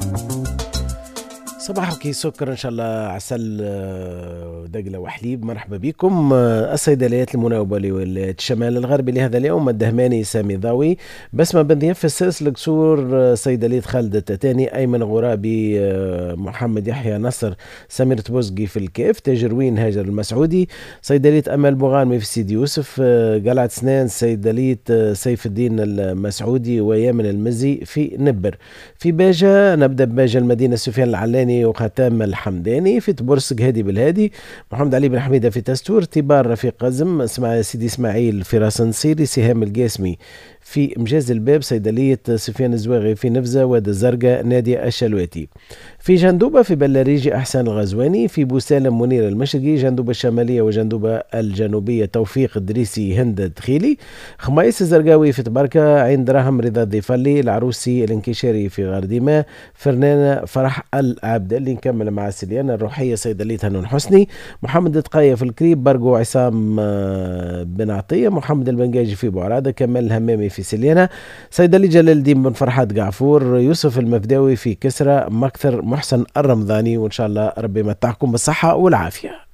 صباحك سكر ان شاء الله، عسل دقلة وحليب. مرحبا بكم. الصيدليات المناوبة لولاية الشمال الغربي لهذا اليوم: الدهماني سامي ضاوي، بسمة بن ضياف، السلس القصور، صيدلية خالد التتاني، ايمن غرابي، محمد يحيى نصر، سمير تبوزقي في الكيف، تاجروين هاجر المسعودي، صيدلية امل بوغانمي في سيدي يوسف، قلعة سنان صيدلية سيف الدين المسعودي ويامن المزي في نبر. في باجة نبدأ بباجة المدينة سفيان العلاني وختام الحمداني، في تبرسق هادي بالهادي، محمد علي بن حميدة في تستور، تبار رفيق قزم، سيدي اسماعيل في راس نصيري، سهام القاسمي في مجاز الباب، صيدلية سفيان الزواغي في نفزة، واد الزرقاء نادية الشلواتي. في جندوبة في بلاريجي أحسان الغزواني، في بوسالم منير المشرقي، جندوبة الشمالية وجندوبة الجنوبية توفيق الدريسي هند الدخيلي، خميس الزرقاوي في تباركة، عين دراهم رضا الضيفلي، العروسي الانكشاري في غارديما، فرنانة فرح العبد اللي نكمل مع سليانة الروحية صيدلية هنون حسني، محمد دقاية في الكريب، برقو عصام بن عطية، محمد البنجاجي في بوعرادة، كمال الهمامي في سليانة، صيدلي جلال الدين بن فرحات قعفور، يوسف المفداوي في كسرى، مكثر محسن الرمضاني. وإن شاء الله ربي يمتعكم بالصحة والعافية.